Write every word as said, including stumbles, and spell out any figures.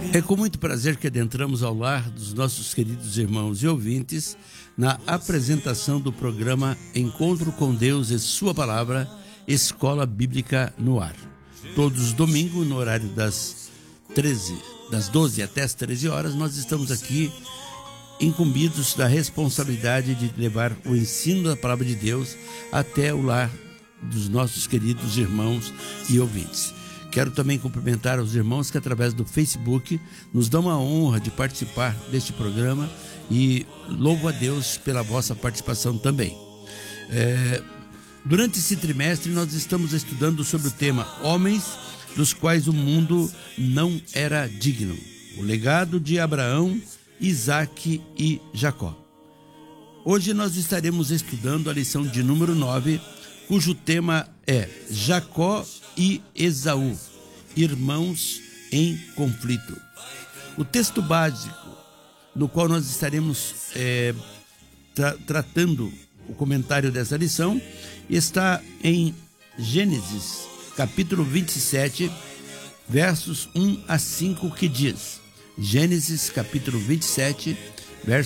É com muito prazer que adentramos ao lar dos nossos queridos irmãos e ouvintes na apresentação do programa Encontro com Deus e Sua Palavra, Escola Bíblica no Ar. Todos os domingos, no horário das treze, das doze até as treze horas, nós estamos aqui incumbidos da responsabilidade de levar o ensino da Palavra de Deus até o lar dos nossos queridos irmãos e ouvintes. Quero também cumprimentar os irmãos que através do Facebook nos dão a honra de participar deste programa e louvo a Deus pela vossa participação também. É, durante esse trimestre nós estamos estudando sobre o tema Homens dos quais o mundo não era digno. O legado de Abraão, Isaque e Jacó. Hoje nós estaremos estudando a lição de número nove, cujo tema é Jacó e Esaú, irmãos em conflito. O texto básico no qual nós estaremos é, tra- tratando o comentário dessa lição está em Gênesis, capítulo vinte e sete, versos um a cinco, que diz: Gênesis, capítulo vinte e sete,